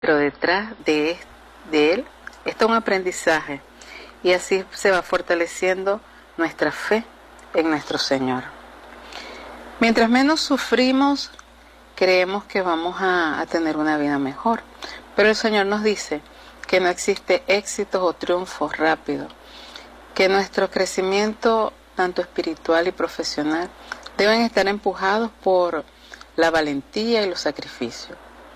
pero detrás de él está un aprendizaje, y así se va fortaleciendo nuestra fe en nuestro Señor. Mientras menos sufrimos, creemos que vamos a tener una vida mejor, pero el Señor nos dice que no existe éxitos o triunfos rápidos, que nuestro crecimiento, tanto espiritual y profesional, deben estar empujados por la valentía y los sacrificios.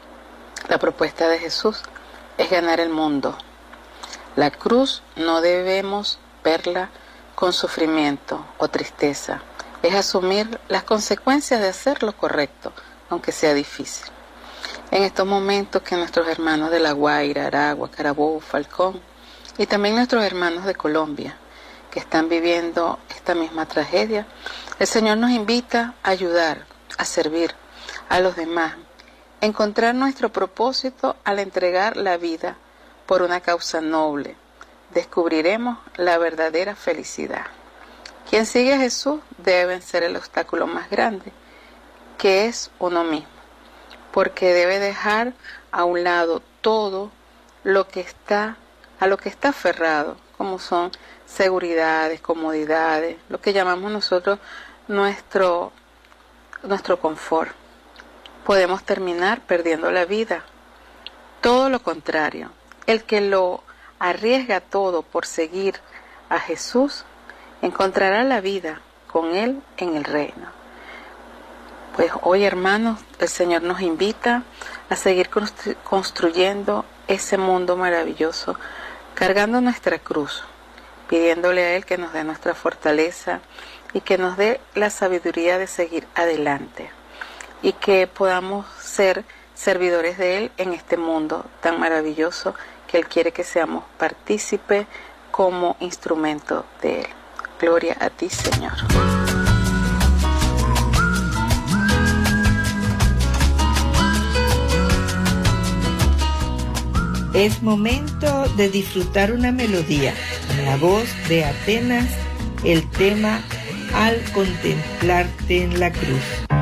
La propuesta de Jesús es ganar el mundo. La cruz no debemos verla con sufrimiento o tristeza. Es asumir las consecuencias de hacer lo correcto, aunque sea difícil. En estos momentos que nuestros hermanos de La Guaira, Aragua, Carabobo, Falcón y también nuestros hermanos de Colombia que están viviendo esta misma tragedia, el Señor nos invita a ayudar, a servir a los demás, a encontrar nuestro propósito al entregar la vida por una causa noble. Descubriremos la verdadera felicidad. Quien sigue a Jesús debe vencer el obstáculo más grande, que es uno mismo, porque debe dejar a un lado todo a lo que está aferrado, como son seguridades, comodidades, lo que llamamos nosotros nuestro confort. Podemos terminar perdiendo la vida. Todo lo contrario, el que lo arriesga todo por seguir a Jesús, encontrará la vida con Él en el reino. Pues hoy, hermanos, el Señor nos invita a seguir construyendo ese mundo maravilloso, cargando nuestra cruz, pidiéndole a Él que nos dé nuestra fortaleza y que nos dé la sabiduría de seguir adelante, y que podamos ser servidores de Él en este mundo tan maravilloso que Él quiere que seamos partícipes como instrumento de Él. Gloria a ti, Señor. Es momento de disfrutar una melodía. En la voz de Atenas, el tema Al contemplarte en la cruz.